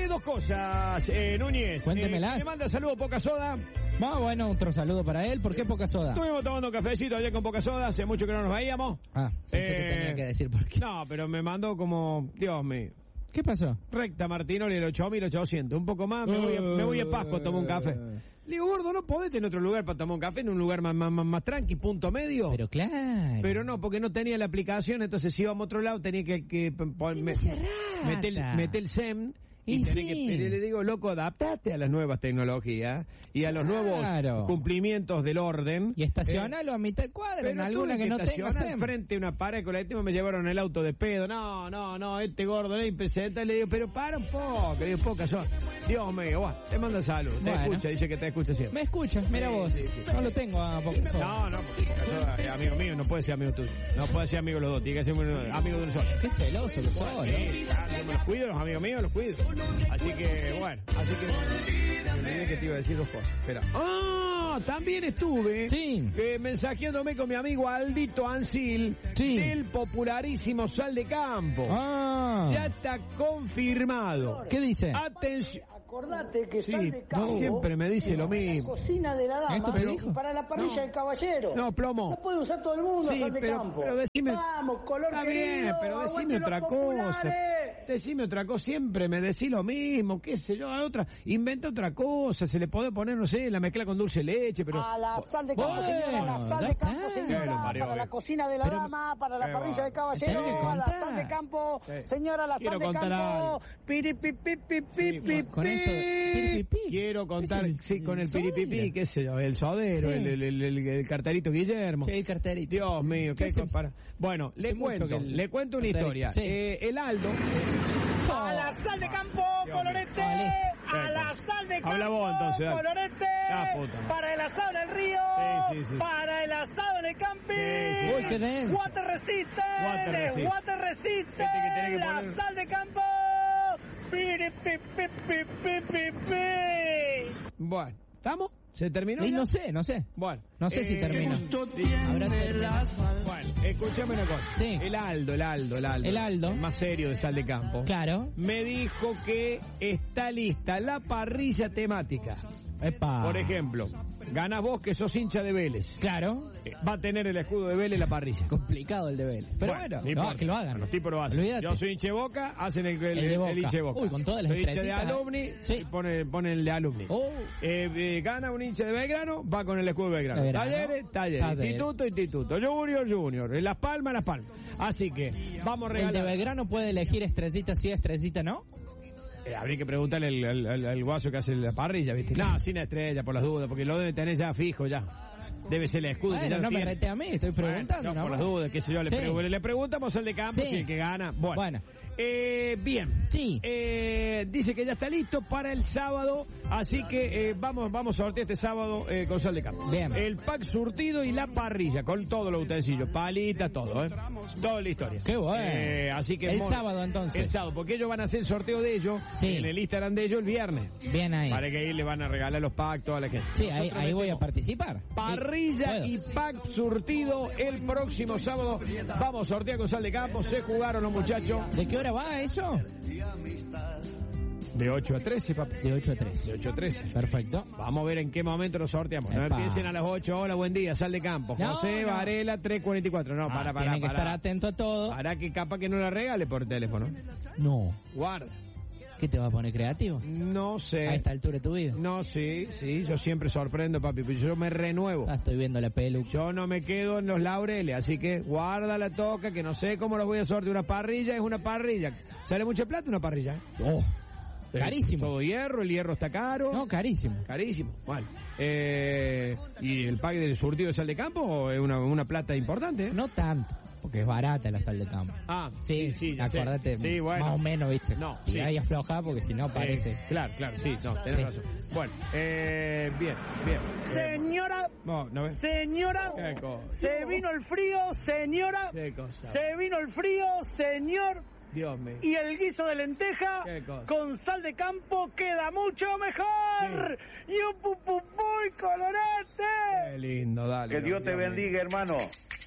dos cosas, Núñez. Cuéntemelas. Me manda saludos Poca Soda. Bueno, otro saludo para él. ¿Por qué Poca Soda? Estuvimos tomando un cafecito ayer con Poca Soda, hace mucho que no nos veíamos. Pensé que tenía que decir por qué. No, pero me mandó como, Dios mío. ¿Qué pasó? Recta Martinoli, el 8.800. Un poco más, me voy a Pascua a tomar un café. Le digo, gordo, ¿no podés tener otro lugar para tomar un café? En un lugar más tranqui, punto medio. Pero claro. Pero no, porque no tenía la aplicación, entonces si íbamos a otro lado tenía que meter el SEM. Y le digo, loco, adaptate a las nuevas tecnologías y a los nuevos cumplimientos del orden. Y estacionalo a mitad de cuadra, en alguna que no tenga SEM. Frente a una pared colectiva me llevaron el auto de pedo. No, este gordo no presenta. Le digo, pero para un poco, le digo, Poca Soda. Dios mío, te manda salud. Te escucha, dice que te escucha siempre. Me escucha, mira vos. No lo tengo a Poca Soda. No, Poca Soda es amigo mío, no puede ser amigo tuyo. No puede ser amigo de los dos, tiene que ser amigo de un solo. Qué celoso que sos, ¿no? Yo me los cuido, los amigos míos los cuido. Así que, bueno, me olvidé que te iba a decir dos cosas. Espera. También estuve mensajeándome con mi amigo Aldito Ancil del popularísimo Sal de Campo. Ya está confirmado. ¿Qué dice? Atención. Acordate que Sal de Campo siempre me dice lo mismo. La cocina de la dama. ¿Esto te dijo? Para la parrilla del caballero. No, plomo. No puede usar todo el mundo Sal de Campo. Pero decime. Vamos, color está querido, bien, pero decime otra cosa. Decime otra cosa, siempre me decís lo mismo, qué sé yo, a otra, inventa otra cosa, se le puede poner, no sé, la mezcla con dulce de leche, pero... A la Sal de Campo, señora, la Sal de Campo, señora, para la cocina de la dama, para la parrilla del caballero, a la Sal de Campo, señora, la Sal de Campo, piripipipipipipi. Con esto, piripipi. Quiero contar, con el piripipi, qué sé yo, el sodero, el carterito Guillermo. Sí, el carterito. Dios mío, qué para. Bueno, le cuento una historia. El Aldo... A la Sal de Campo, Colorete, a la Sal de Campo, Colorete, para el asado en el río, para el asado en el camping, Uy, qué denso. Water resiste, la Sal de Campo, Bueno, ¿estamos? ¿Se terminó? Y no sé. Bueno. No sé si terminó. Bueno, escúchame una cosa. Sí. El Aldo. El más serio de Sal de Campo. Claro. Me dijo que está lista la parrilla temática. Epa. Por ejemplo, ganás vos que sos hincha de Vélez. Claro. Va a tener el escudo de Vélez la parrilla. Complicado el de Vélez. Pero bueno, que lo hagan. Los tipos lo hacen. Olvídate. Yo soy hincha de Boca, hacen el hincha de Boca. Uy, con todas las soy hincha de estrellitas. Alumni, pone el de Alumni. Gana un hincha de Belgrano, va con el escudo de Belgrano. Talleres. Instituto. Junior. Las Palmas. Así que vamos a regalar. ¿El de Belgrano puede elegir estrellita sí, estrellita no? Habría que preguntarle al guaso que hace la parrilla, ¿viste? No, sin estrella, por las dudas, porque lo debe tener ya fijo, ya. Debe ser el escudo. Bueno, no me rete a mí, estoy preguntando. Por las dudas, qué sé yo, le preguntamos al de campo si el que gana. Bueno. Bien. Sí. Dice que ya está listo para el sábado, así que vamos a sortear este sábado con Sal de Campo. Bien. El pack surtido y la parrilla, con todos los utensilios, palitas, todo, toda la historia. Qué bueno. Así que el sábado entonces. El sábado, porque ellos van a hacer el sorteo de ellos en el Instagram de ellos el viernes. Bien ahí. Para que ahí le van a regalar los packs, toda la gente. Sí, ahí voy a participar. Parrilla y pack surtido el próximo sábado. Vamos a sortear con Sal de Campo. Se jugaron los muchachos. ¿De qué hora va eso? De 8 a 13, papi. De 8 a 13. De 8 a 13. Perfecto. Vamos a ver en qué momento lo sorteamos. No empiecen a las 8. Hola, buen día, Sal de Campo. José Varela, 344. No, para. Tienen que estar atento a todo. Para que capaz que no la regale por teléfono. No. Guarda. ¿Qué te va a poner creativo? No sé. A esta altura de tu vida. No, sí, yo siempre sorprendo, papi, pero yo me renuevo. Estoy viendo la pelu. Yo no me quedo en los laureles, así que guarda la toca, que no sé cómo los voy a sortear. Una parrilla es una parrilla. ¿Sale mucho plata una parrilla? Carísimo. Todo hierro, el hierro está caro. No, carísimo. Carísimo. Bueno. ¿Y el pack del surtido de Sal de Campo es una plata importante? No tanto. Porque es barata la Sal de Campo. Sí, acordate. Sí, bueno. Más o menos, ¿viste? No, y ahí afloja porque si no parece. Claro, sí, tenés razón. Bueno, bien. Señora. ¿No ves? Señora. ¿Qué cosa? Se vino el frío, señora. ¿Qué cosa? Se vino el frío, señor. Dios mío. Y el guiso de lenteja con Sal de Campo queda mucho mejor. Y un pupupuy colorete. Qué lindo, dale. Que Dios te bendiga, hermano.